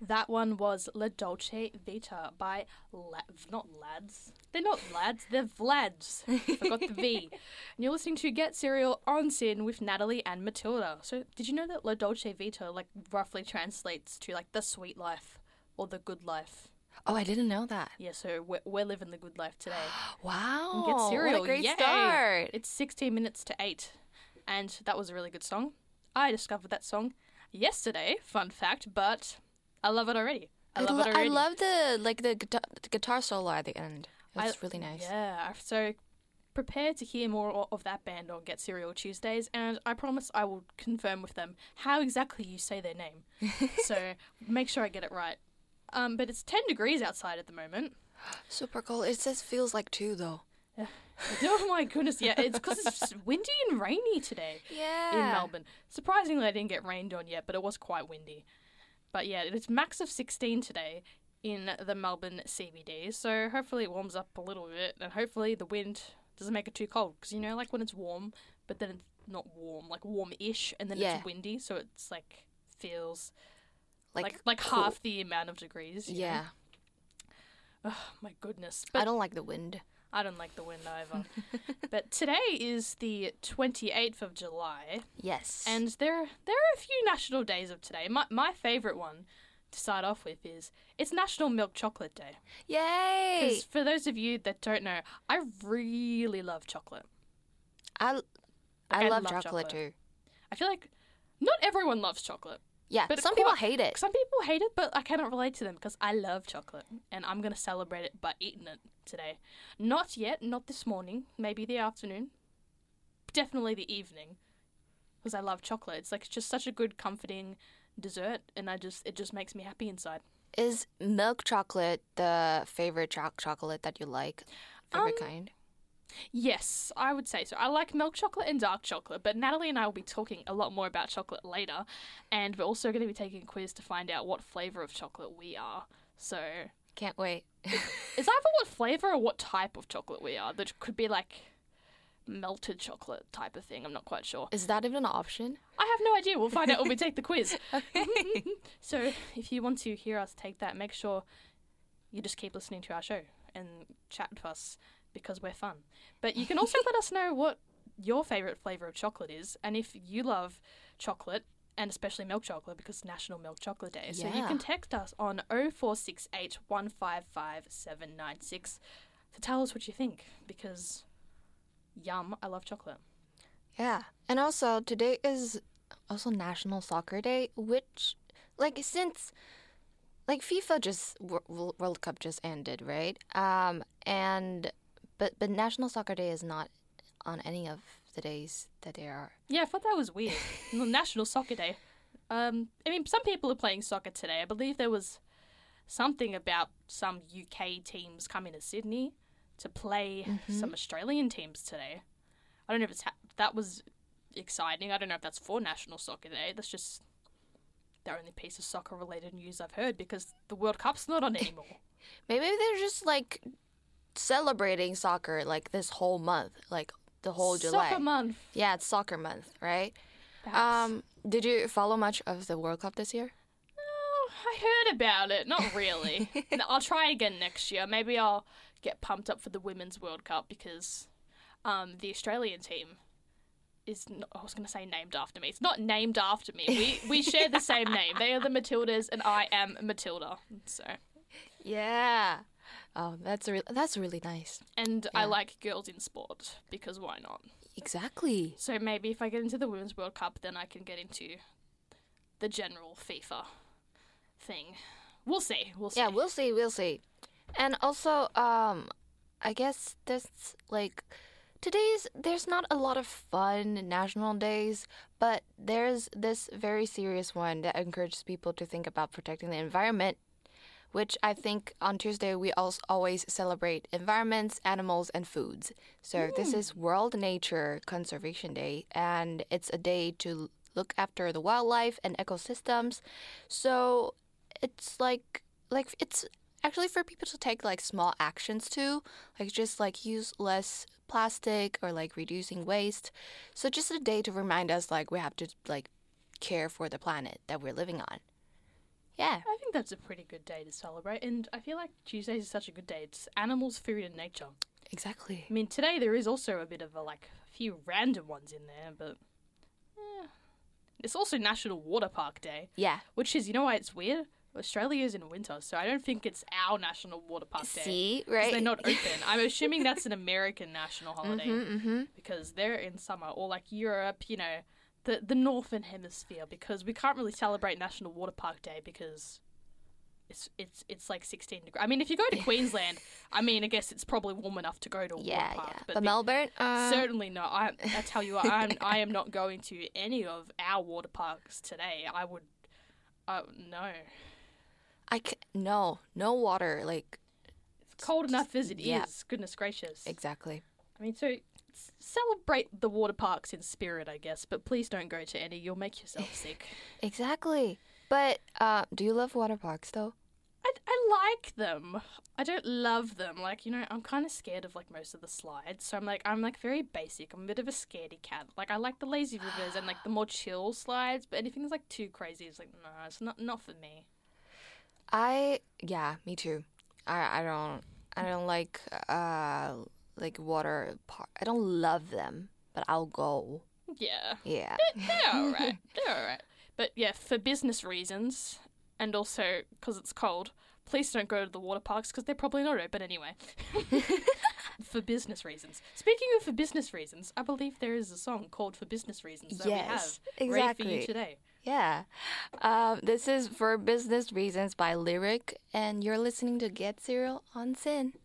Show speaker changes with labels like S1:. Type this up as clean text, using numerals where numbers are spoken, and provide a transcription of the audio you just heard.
S1: That one was La Dolce Vita by not lads. They're not lads, they're Vlads. Forgot the V. And you're listening to Get Serial on Sin with Natalie and Matilda. So did you know that La Dolce Vita like roughly translates to like the sweet life or the good life?
S2: Oh, I didn't know that.
S1: Yeah, so we're living the good life today.
S2: Wow.
S1: And Get Serial,
S2: What a great
S1: yay!
S2: start.
S1: It's 16 minutes to 8. And that was a really good song. I discovered that song yesterday, fun fact, but I love it already. I love it already.
S2: I love the guitar solo at the end. It's really nice.
S1: Yeah, so prepare to hear more of that band on Get Serial Tuesdays, and I promise I will confirm with them how exactly you say their name. So make sure I get it right. But it's 10 degrees outside at the moment.
S2: Super cold. It says feels like 2 though.
S1: Oh my goodness, yeah, it's because it's just windy and rainy today
S2: Yeah.
S1: in Melbourne. Surprisingly, I didn't get rained on yet, but it was quite windy. But yeah, it's max of 16 today in the Melbourne CBD, so hopefully it warms up a little bit, and hopefully the wind doesn't make it too cold, because you know, like when it's warm, but then it's not warm, like warm-ish, and then it's windy, so it's like feels like
S2: cool.
S1: half the amount of degrees. you know?
S2: Yeah.
S1: Oh my goodness.
S2: I don't like the wind.
S1: I don't like the wind either. But today is the 28th of July,
S2: Yes.
S1: and there are a few national days of today. My favourite one to start off with is it's National Milk Chocolate Day.
S2: Yay!
S1: Because for those of you that don't know, I really love chocolate.
S2: I
S1: I
S2: love
S1: love
S2: chocolate too.
S1: I feel like not everyone loves chocolate.
S2: Yeah,
S1: But
S2: some people hate it.
S1: Some people hate it, but I cannot relate to them because I love chocolate, and I'm going to celebrate it by eating it today. Not yet, not this morning, maybe the afternoon, definitely the evening, because I love chocolate. It's like just such a good, comforting dessert, and it just makes me happy inside.
S2: Is milk chocolate the favorite chocolate that you like? Favorite kind?
S1: Yes, I would say so. I like milk chocolate and dark chocolate, but Natalie and I will be talking a lot more about chocolate later, and we're also going to be taking a quiz to find out what flavour of chocolate we are. So
S2: Can't wait.
S1: it's either what flavour or what type of chocolate we are. That could be like melted chocolate type of thing. I'm not quite sure.
S2: Is that even an option?
S1: I have no idea. We'll find out when we take the quiz. So if you want to hear us take that, make sure you just keep listening to our show and chat with us because we're fun. But you can also let us know what your favourite flavour of chocolate is, and if you love chocolate, and especially milk chocolate because it's National Milk Chocolate Day. So you
S2: Yeah.
S1: can text us on 0468 155 796 to tell us what you think, because yum, I love chocolate.
S2: Yeah. And also, today is also National Soccer Day, which, since, FIFA World Cup just ended, right? But National Soccer Day is not on any of the days that they are.
S1: Yeah, I thought that was weird. National Soccer Day. I mean, some people are playing soccer today. I believe there was something about some UK teams coming to Sydney to play some Australian teams today. I don't know if that was exciting. I don't know if that's for National Soccer Day. That's just the only piece of soccer-related news I've heard because the World Cup's not on anymore.
S2: Maybe they're just, celebrating soccer, this whole month, the whole July.
S1: Soccer month.
S2: Yeah, it's soccer month, right?
S1: Perhaps.
S2: Did you follow much of the World Cup this year?
S1: Oh, I heard about it. Not really. I'll try again next year. Maybe I'll get pumped up for the Women's World Cup because the Australian team is, I was going to say named after me. It's not named after me. We share the same name. They are the Matildas and I am Matilda. So.
S2: Yeah. Oh, that's really nice.
S1: And I like girls in sport because why not?
S2: Exactly.
S1: So maybe if I get into the Women's World Cup, then I can get into the general FIFA thing. We'll see.
S2: Yeah, we'll see. And also, I guess there's not a lot of fun national days, but there's this very serious one that encourages people to think about protecting the environment, which I think on Tuesday we always celebrate environments, animals, and foods. So this is World Nature Conservation Day, and it's a day to look after the wildlife and ecosystems. So it's it's actually for people to take small actions too, just use less plastic or reducing waste. So just a day to remind us we have to care for the planet that we're living on. Yeah.
S1: I think that's a pretty good day to celebrate, and I feel like Tuesdays is such a good day. It's animals, food, and nature.
S2: Exactly.
S1: I mean, today there is also a bit of a few random ones in there, but it's also National Water Park Day.
S2: Yeah.
S1: Which is, you know why it's weird? Australia is in winter, so I don't think it's our National Water Park Day.
S2: See,
S1: 'Cause
S2: right?
S1: they're not open. I'm assuming that's an American national holiday because they're in summer, or like Europe, you know, the northern hemisphere. Because we can't really celebrate National Water Park Day because it's like 16 degrees. I mean, if you go to Queensland, I mean, I guess it's probably warm enough to go to a water park.
S2: But Melbourne,
S1: certainly not. I tell you what, I am not going to any of our water parks today. I would, no.
S2: No water. Like,
S1: It's cold enough as it
S2: Yeah.
S1: is. Goodness gracious.
S2: exactly.
S1: I mean, so celebrate the water parks in spirit, I guess, but please don't go to any. You'll make yourself sick.
S2: Exactly. But do you love water parks though?
S1: I like them. I don't love them. Like, you know, I'm kind of scared of like most of the slides. So I'm like very basic. I'm a bit of a scaredy cat. Like, I like the lazy rivers and like the more chill slides, but anything that's like too crazy is like, no, it's not for me.
S2: Me too. I don't like water park. I don't love them, but I'll go.
S1: Yeah.
S2: Yeah.
S1: They're all right. They're all right. But yeah, for business reasons, and also because it's cold, please don't go to the water parks because they're probably not open anyway. For business reasons. Speaking of for business reasons, I believe there is a song called For Business Reasons that we have ready for you today.
S2: Yeah. This is For Business Reasons by Lyric, and you're listening to Get Serial on Sin.